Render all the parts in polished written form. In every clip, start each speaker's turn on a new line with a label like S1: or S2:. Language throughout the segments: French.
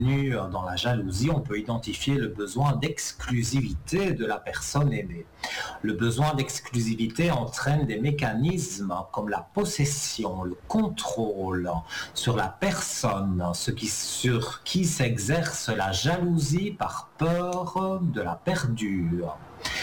S1: dans la jalousie, on peut identifier le besoin d'exclusivité de la personne aimée. Le besoin d'exclusivité entraîne des mécanismes comme la possession, le contrôle sur la personne, sur qui s'exerce la jalousie par peur de la perdure.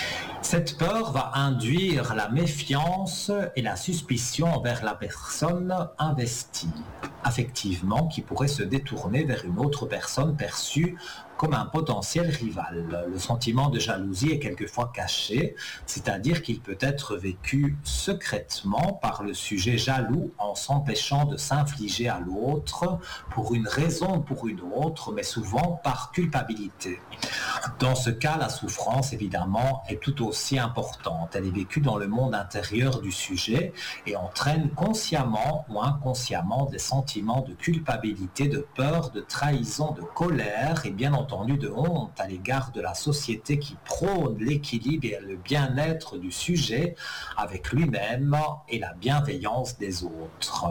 S1: Cette peur va induire la méfiance et la suspicion envers la personne investie, affectivement, qui pourrait se détourner vers une autre personne perçue comme un potentiel rival. Le sentiment de jalousie est quelquefois caché, c'est-à-dire qu'il peut être vécu secrètement par le sujet jaloux en s'empêchant de s'infliger à l'autre pour une raison ou pour une autre, mais souvent par culpabilité. Dans ce cas, la souffrance, évidemment, est tout aussi importante. Elle est vécue dans le monde intérieur du sujet et entraîne consciemment ou inconsciemment des sentiments de culpabilité, de peur, de trahison, de colère et bien entendu de honte à l'égard de la société qui prône l'équilibre et le bien-être du sujet avec lui-même et la bienveillance des autres.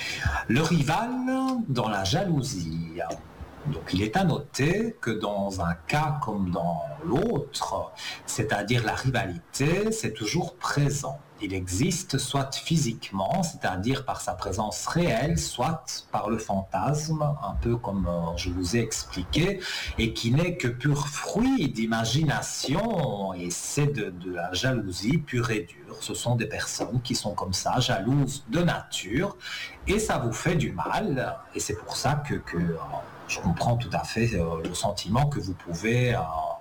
S1: Le rival dans la jalousie. Donc il est à noter que dans un cas comme dans l'autre, c'est-à-dire la rivalité, c'est toujours présent. Il existe soit physiquement, c'est-à-dire par sa présence réelle, soit par le fantasme, un peu comme je vous ai expliqué, et qui n'est que pur fruit d'imagination, et c'est de la jalousie pure et dure. Ce sont des personnes qui sont comme ça, jalouses de nature, et ça vous fait du mal, et c'est pour ça que je comprends tout à fait le sentiment que vous pouvez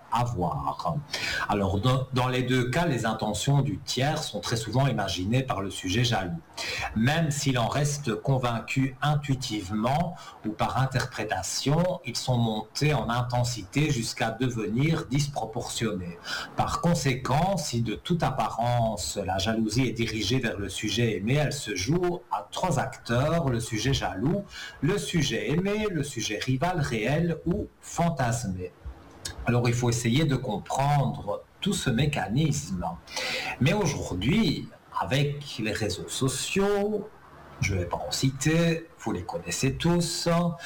S1: avoir. Alors, dans les deux cas, les intentions du tiers sont très souvent imaginées par le sujet jaloux. Même s'il en reste convaincu intuitivement ou par interprétation, ils sont montés en intensité jusqu'à devenir disproportionnés. Par conséquent, si de toute apparence la jalousie est dirigée vers le sujet aimé, elle se joue à trois acteurs: le sujet jaloux, le sujet aimé, le sujet rival réel ou fantasmé. Alors il faut essayer de comprendre tout ce mécanisme. Mais aujourd'hui, avec les réseaux sociaux, je ne vais pas en citer, vous les connaissez tous,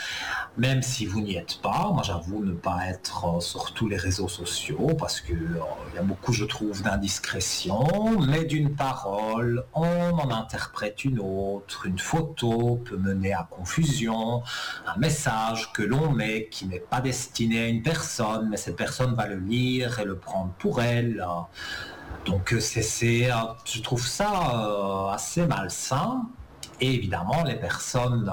S1: même si vous n'y êtes pas. Moi j'avoue ne pas être sur tous les réseaux sociaux parce qu'il y a beaucoup, je trouve, d'indiscrétion, mais d'une parole, on en interprète une autre. Une photo peut mener à confusion, un message que l'on met qui n'est pas destiné à une personne, mais cette personne va le lire et le prendre pour elle. Donc je trouve ça assez malsain. Et évidemment, les personnes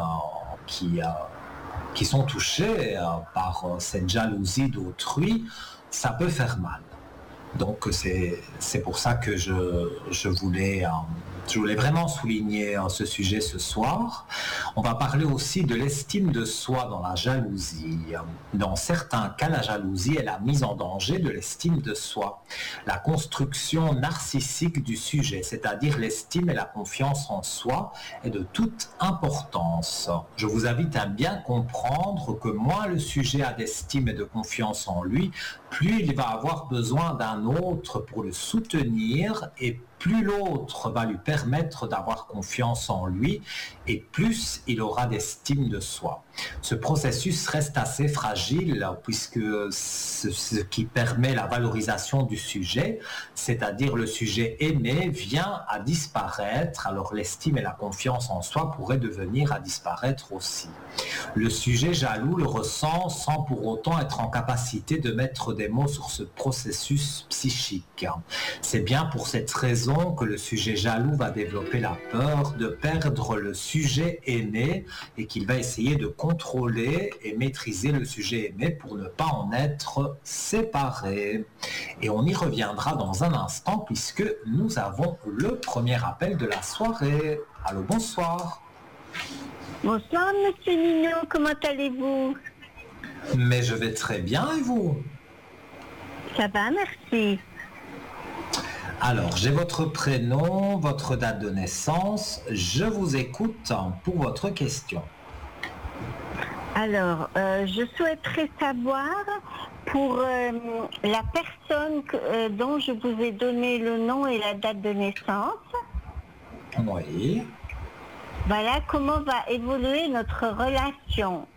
S1: qui sont touchées par cette jalousie d'autrui, ça peut faire mal. Donc c'est pour ça que je voulais vraiment souligner ce sujet ce soir. On va parler aussi de l'estime de soi dans la jalousie. Dans certains cas, la jalousie est la mise en danger de l'estime de soi. La construction narcissique du sujet, c'est-à-dire l'estime et la confiance en soi, est de toute importance. Je vous invite à bien comprendre que moins le sujet a d'estime et de confiance en lui, plus il va avoir besoin d'un autre pour le soutenir et plus l'autre va lui permettre d'avoir confiance en lui et plus il aura d'estime de soi. Ce processus reste assez fragile puisque ce qui permet la valorisation du sujet, c'est-à-dire le sujet aimé, vient à disparaître, alors l'estime et la confiance en soi pourraient devenir à disparaître aussi. Le sujet jaloux le ressent sans pour autant être en capacité de mettre des mots sur ce processus psychique. C'est bien pour cette raison que le sujet jaloux va développer la peur de perdre le sujet aimé et qu'il va essayer de contrôler et maîtriser le sujet aimé pour ne pas en être séparé. Et on y reviendra dans un instant puisque nous avons le premier appel de la soirée. Allô, bonsoir.
S2: Bonsoir Monsieur Nino, comment allez-vous?
S1: Mais je vais très bien et vous?
S2: Ça va, merci.
S1: Alors, j'ai votre prénom, votre date de naissance. Je vous écoute pour votre question.
S2: Alors, je souhaiterais savoir pour la personne dont je vous ai donné le nom et la date de naissance.
S1: Oui.
S2: Voilà comment va évoluer notre relation.